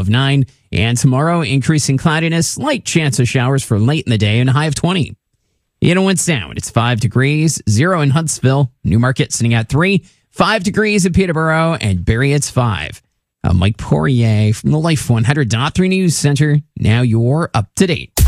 of 9. And tomorrow, increasing cloudiness, light chance of showers for late in the day and a high of 20. In Wind Sound, it's 5 degrees, 0 in Huntsville, Newmarket sitting at 3, 5 degrees in Peterborough, and Barrie it's 5. I'm Mike Poirier from the Life 100.3 News Center. Now you're up to date.